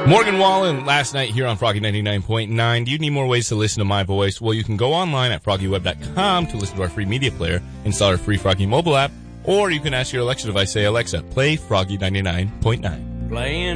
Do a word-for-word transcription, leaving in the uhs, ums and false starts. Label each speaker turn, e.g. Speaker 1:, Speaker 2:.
Speaker 1: Morgan Wallen last night here on Froggy ninety-nine point nine. Do you need more ways to listen to my voice? Well, you can go online at froggy web dot com to listen to our free media player, install our free Froggy mobile app, or you can ask your Alexa device, say, Alexa, play Froggy ninety-nine point nine.
Speaker 2: Playing